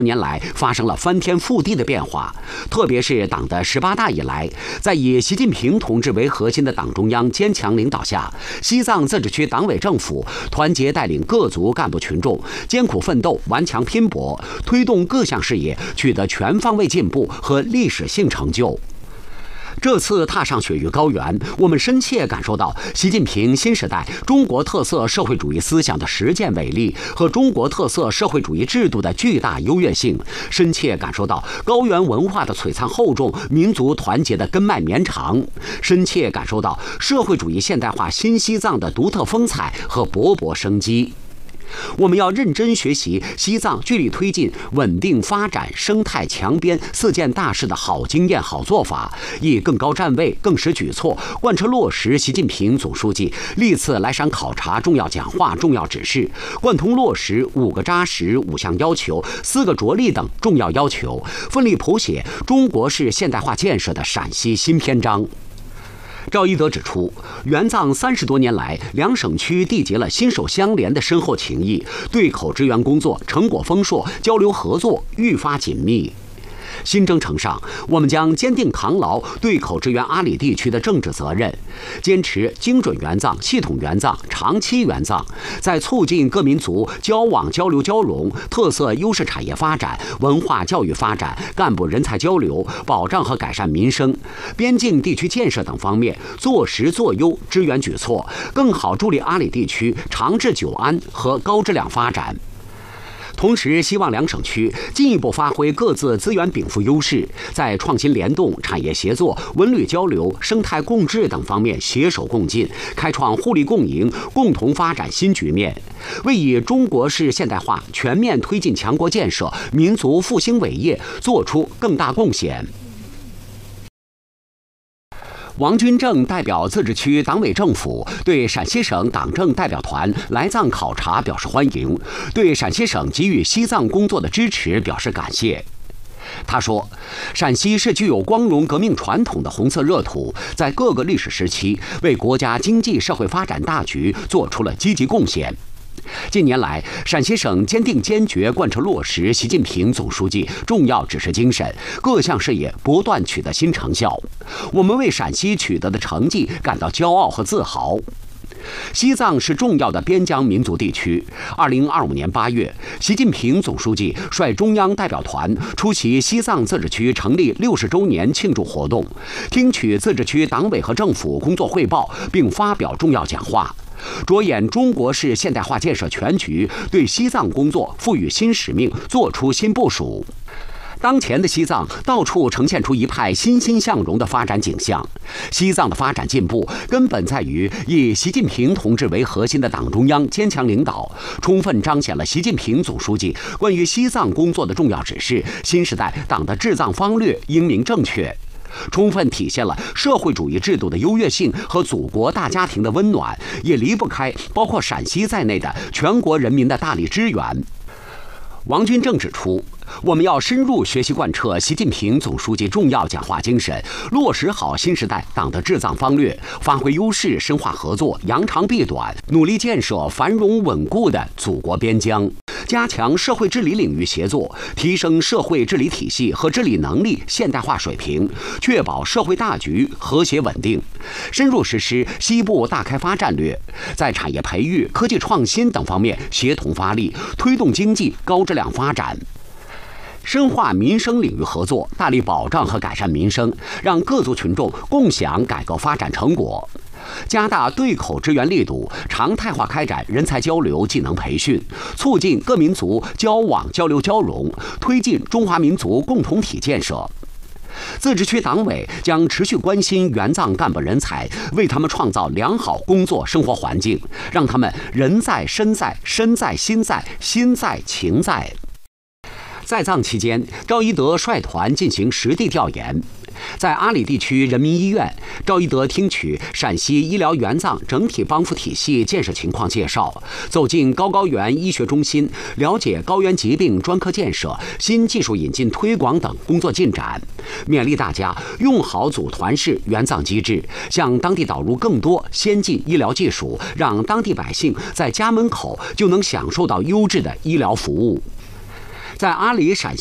年来发生了翻天覆地的变化，特别是党的18大以来，在以习近平同志为核心的党中央坚强领导下，西藏自治区党委政府团结带领各族干部群众，艰苦奋斗、顽强拼搏，推动各项事业取得全方位进步和历史性成就。这次踏上雪域高原，我们深切感受到习近平新时代中国特色社会主义思想的实践伟力和中国特色社会主义制度的巨大优越性，深切感受到高原文化的璀璨厚重、民族团结的根脉绵长，深切感受到社会主义现代化新西藏的独特风采和勃勃生机。我们要认真学习西藏聚力推进稳定发展、生态强边4件大事的好经验、好做法，以更高站位、更实举措贯彻落实习近平总书记历次来陕考察重要讲话、重要指示，贯通落实5个扎实、5项要求、4个着力等重要要求，奋力谱写中国式现代化建设的陕西新篇章。赵一德指出，援藏30多年来，两省区缔结了心手相连的深厚情谊，对口支援工作成果丰硕，交流合作愈发紧密。新征程上，我们将坚定扛牢对口支援阿里地区的政治责任，坚持精准援藏、系统援藏、长期援藏，在促进各民族交往交流交融、特色优势产业发展、文化教育发展、干部人才交流、保障和改善民生、边境地区建设等方面做实做优支援举措，更好助力阿里地区长治久安和高质量发展。同时，希望两省区进一步发挥各自资源禀赋优势，在创新联动、产业协作、文旅交流、生态共治等方面携手共进，开创互利共赢、共同发展新局面，为以中国式现代化全面推进强国建设、民族复兴伟业做出更大贡献。王军正代表自治区党委政府对陕西省党政代表团来藏考察表示欢迎，对陕西省给予西藏工作的支持表示感谢。他说，陕西是具有光荣革命传统的红色热土，在各个历史时期为国家经济社会发展大局做出了积极贡献。近年来，陕西省坚定坚决贯彻落实习近平总书记重要指示精神，各项事业不断取得新成效。我们为陕西取得的成绩感到骄傲和自豪。西藏是重要的边疆民族地区。2025年8月，习近平总书记率中央代表团出席西藏自治区成立60周年庆祝活动，听取自治区党委和政府工作汇报，并发表重要讲话。着眼中国式现代化建设全局，对西藏工作赋予新使命，作出新部署。当前的西藏到处呈现出一派欣欣向荣的发展景象。西藏的发展进步根本在于以习近平同志为核心的党中央坚强领导，充分彰显了习近平总书记关于西藏工作的重要指示，新时代党的治藏方略英明正确，充分体现了社会主义制度的优越性和祖国大家庭的温暖，也离不开包括陕西在内的全国人民的大力支援。王军正指出，我们要深入学习贯彻习近平总书记重要讲话精神，落实好新时代党的治藏方略，发挥优势，深化合作，扬长避短，努力建设繁荣稳固的祖国边疆，加强社会治理领域协作，提升社会治理体系和治理能力现代化水平，确保社会大局和谐稳定，深入实施西部大开发战略，在产业培育、科技创新等方面协同发力，推动经济高质量发展。深化民生领域合作，大力保障和改善民生，让各族群众共享改革发展成果。加大对口支援力度，常态化开展人才交流、技能培训，促进各民族交往交流交融，推进中华民族共同体建设。自治区党委将持续关心援藏干部人才，为他们创造良好工作生活环境，让他们人在身在，身在心在，心在情在。在藏期间，赵一德率团进行实地调研。在阿里地区人民医院，赵一德听取陕西医疗援藏整体帮扶体系建设情况介绍，走进高原医学中心，了解高原疾病专科建设、新技术引进推广等工作进展，勉励大家用好组团式援藏机制，向当地导入更多先进医疗技术，让当地百姓在家门口就能享受到优质的医疗服务。 在阿里陕